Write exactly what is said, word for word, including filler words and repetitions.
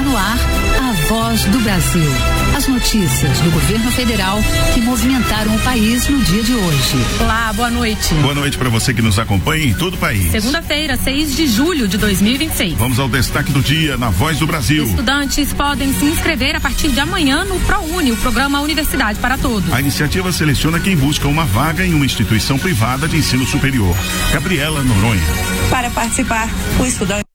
no ar, a Voz do Brasil. As notícias do governo federal que movimentaram o país no dia de hoje. Olá, boa noite. Boa noite para você que nos acompanha em todo o país. Segunda-feira, seis de julho de dois mil e vinte e seis. Vamos ao destaque do dia na Voz do Brasil. Estudantes podem se inscrever a partir de amanhã no ProUni, o programa Universidade para Todos. A iniciativa seleciona quem busca uma vaga em uma instituição privada de ensino superior. Gabriela Noronha. Para participar, o estudante